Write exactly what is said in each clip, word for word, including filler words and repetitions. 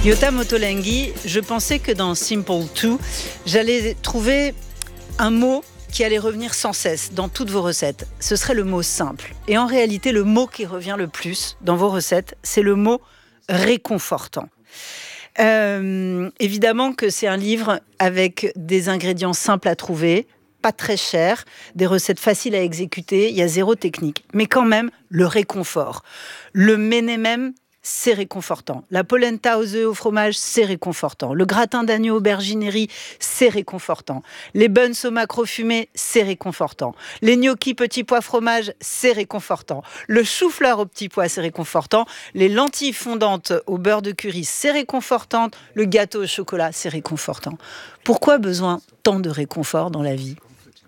Yotam Ottolenghi, je pensais que dans Simple deux, j'allais trouver un mot qui allait revenir sans cesse dans toutes vos recettes. Ce serait le mot simple. Et en réalité, le mot qui revient le plus dans vos recettes, c'est le mot réconfortant. Euh, évidemment que c'est un livre avec des ingrédients simples à trouver, pas très chers, des recettes faciles à exécuter, il y a zéro technique. Mais quand même, le réconfort. Le ménémem, c'est réconfortant. La polenta aux œufs au fromage, c'est réconfortant. Le gratin d'agneau auberginerie, c'est réconfortant. Les buns au maquereau fumé, c'est réconfortant. Les gnocchis petits pois fromage, c'est réconfortant. Le chou-fleur au petit pois, c'est réconfortant. Les lentilles fondantes au beurre de curry, c'est réconfortant. Le gâteau au chocolat, c'est réconfortant. Pourquoi besoin tant de réconfort dans la vie ?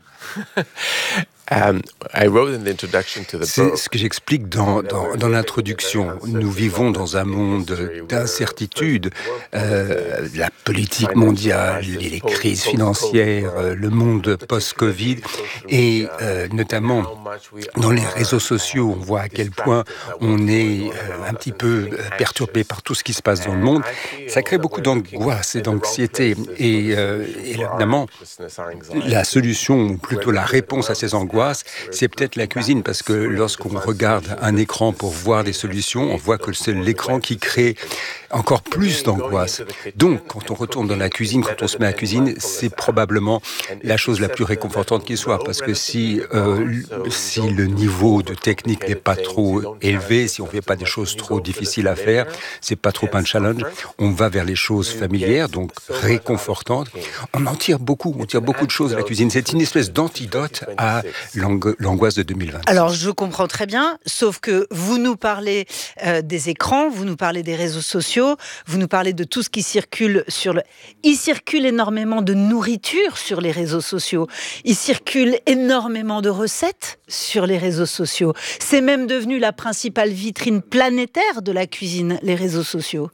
Um, I wrote in the introduction to the C'est book. ce que j'explique dans, dans, dans l'introduction. Nous vivons dans un monde d'incertitude. Euh, la politique mondiale, les, les crises financières, euh, le monde post-Covid et euh, notamment dans les réseaux sociaux, on voit à quel point on est euh, un petit peu perturbé par tout ce qui se passe dans le monde. Ça crée beaucoup d'angoisse et d'anxiété. Et, euh, et évidemment, la solution, ou plutôt la réponse à ces angoisses, c'est peut-être la cuisine, parce que lorsqu'on regarde un écran pour voir des solutions, on voit que c'est l'écran qui crée encore plus d'angoisse. Donc, quand on retourne dans la cuisine, quand on se met à cuisiner, c'est probablement la chose la plus réconfortante qui soit, parce que si, euh, si le niveau de technique n'est pas trop élevé, si on ne fait pas des choses trop difficiles à faire, c'est pas trop un challenge, on va vers les choses familières, donc réconfortantes. On en tire beaucoup, on tire beaucoup de choses à la cuisine. C'est une espèce d'antidote à l'angoisse de deux mille vingt. Alors, je comprends très bien, sauf que vous nous parlez euh, des écrans, vous nous parlez des réseaux sociaux, vous nous parlez de tout ce qui circule sur le... Il circule énormément de nourriture sur les réseaux sociaux. Il circule énormément de recettes sur les réseaux sociaux. C'est même devenu la principale vitrine planétaire de la cuisine, les réseaux sociaux.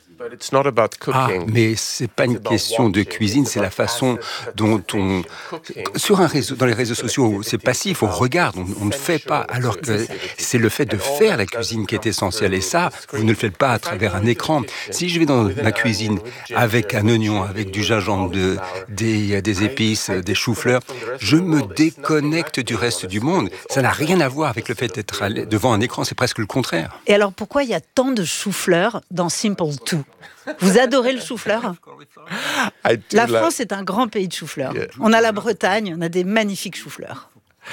Ah, mais c'est pas une question de cuisine, c'est la façon dont on... Sur un réseau, dans les réseaux sociaux, c'est passif, on regarde, on, on ne fait pas, alors que c'est le fait de faire la cuisine qui est essentiel. Et ça, vous ne le faites pas à travers un écran. Si je vais dans ma cuisine avec un oignon, avec du gingembre, de, des, des épices, des choux-fleurs, je me déconnecte du reste du monde. Ça n'a rien à voir avec le fait d'être devant un écran, c'est presque le contraire. Et alors, pourquoi il y a tant de choux-fleurs dans Simple deux ? Vous adorez le chou-fleur ? La France est un grand pays de chou-fleur. On a la Bretagne, on a des magnifiques chou-fleurs.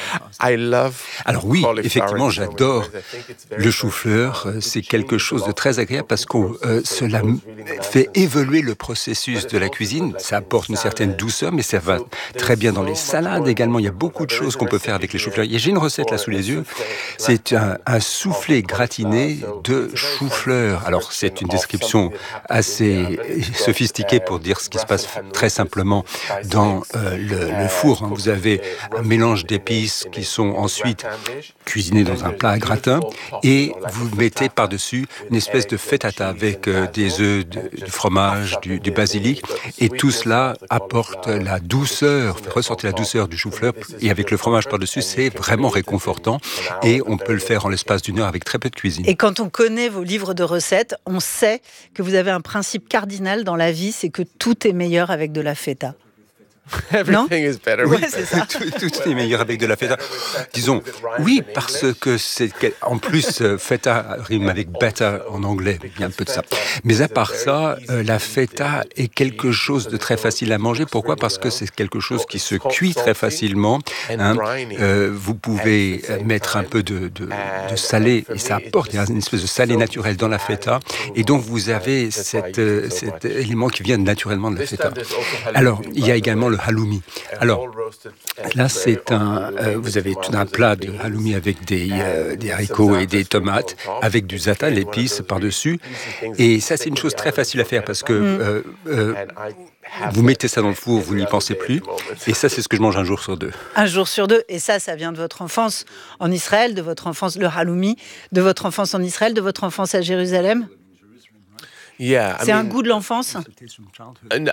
Alors oui, effectivement, j'adore le chou-fleur. C'est quelque chose de très agréable parce que euh, cela fait évoluer le processus de la cuisine. Ça apporte une certaine douceur, mais ça va très bien dans les salades également. Il y a beaucoup de choses qu'on peut faire avec les chou-fleurs. J'ai une recette là sous les yeux. C'est un, un soufflé gratiné de chou-fleur. Alors c'est une description assez sophistiquée pour dire ce qui se passe très simplement dans euh, le, le four. Vous avez un mélange d'épices qui sont ensuite cuisinés dans un plat à gratin et vous mettez par-dessus une espèce de frittata avec euh, des œufs, du fromage, du, du basilic et tout cela apporte la douceur, fait ressortir la douceur du chou-fleur et avec le fromage par-dessus, c'est vraiment réconfortant et on peut le faire en l'espace d'une heure avec très peu de cuisine. Et quand on connaît vos livres de recettes, on sait que vous avez un principe cardinal dans la vie, c'est que tout est meilleur avec de la feta. Everything is better Oui, with c'est ça. Tout, tout est meilleur avec de la feta. Disons, oui, parce que c'est... En plus, feta rime avec better en anglais, il y a un peu de ça. Mais à part ça, la feta est quelque chose de très facile à manger. Pourquoi ? Parce que c'est quelque chose qui se cuit très facilement. Hein. Euh, vous pouvez mettre un peu de, de, de salé, et ça apporte une espèce de salé naturel dans la feta. Et donc, vous avez cette, cet élément qui vient naturellement de la feta. Alors, il y a également le halloumi. Alors, là, c'est un... Euh, vous avez tout un plat de halloumi avec des, euh, des haricots et des tomates, avec du za'atar, l'épice par-dessus. Et ça, c'est une chose très facile à faire parce que euh, euh, vous mettez ça dans le four, vous n'y pensez plus. Et ça, c'est ce que je mange un jour sur deux. Un jour sur deux. Et ça, ça vient de votre enfance en Israël, de votre enfance, le halloumi, de votre enfance en Israël, de votre enfance à Jérusalem ? Yeah, I C'est mean, un goût de l'enfance ?